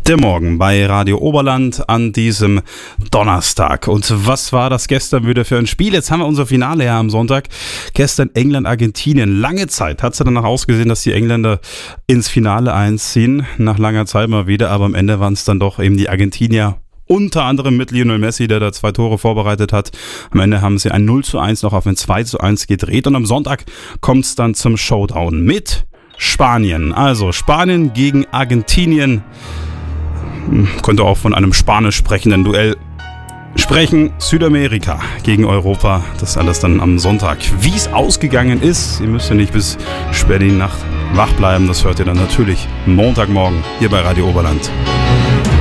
Der Morgen bei Radio Oberland an diesem Donnerstag. Und was war das gestern wieder für ein Spiel? Jetzt haben wir unser Finale ja am Sonntag. Gestern England-Argentinien. Lange Zeit hat es ja danach ausgesehen, dass die Engländer ins Finale einziehen. Nach langer Zeit mal wieder, aber am Ende waren es dann doch eben die Argentinier. Unter anderem mit Lionel Messi, der da 2 Tore vorbereitet hat. Am Ende haben sie ein 0:1 noch auf ein 2:1 gedreht. Und am Sonntag kommt es dann zum Showdown mit Spanien. Also Spanien gegen Argentinien. Könnte auch von einem spanisch sprechenden Duell sprechen. Südamerika gegen Europa. Das alles dann am Sonntag. Wie es ausgegangen ist, ihr müsst ja nicht bis spät in die Nacht wach bleiben. Das hört ihr dann natürlich Montagmorgen hier bei Radio Oberland.